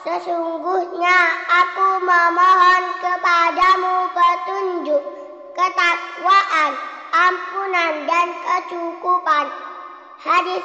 Sesungguhnya aku memohon kepadamu petunjuk, ketakwaan, ampunan dan kecukupan. Hadis